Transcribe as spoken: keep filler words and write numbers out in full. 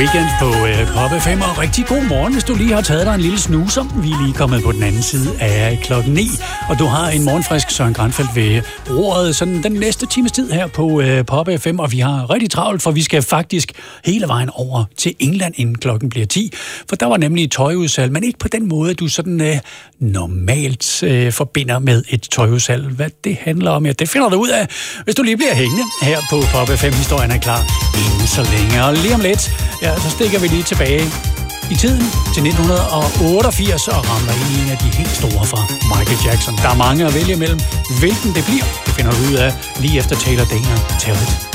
Weekend på øh, Pop F M, og rigtig god morgen, hvis du lige har taget dig en lille snuser. Vi er lige kommet på den anden side af klokken ni, og du har en morgenfrisk Søren Granfeldt ved roret sådan den næste times tid her på øh, Pop F M, og vi har rigtig travlt, for vi skal faktisk hele vejen over til England, inden klokken bliver ti, for der var nemlig et tøjudsalg, men ikke på den måde, du sådan øh, normalt øh, forbinder med et tøjudsalg. Hvad det handler om, ja, det finder du ud af, hvis du lige bliver hængende her på Pop F M. Historien er klar inden så længe, og lige om lidt, ja, så stikker vi lige tilbage i tiden til nitten otteogfirs og rammer ind i en af de helt store fra Michael Jackson. Der er mange at vælge imellem. Hvilken det bliver, det finder du ud af lige efter Taylor Dayner. Tell It.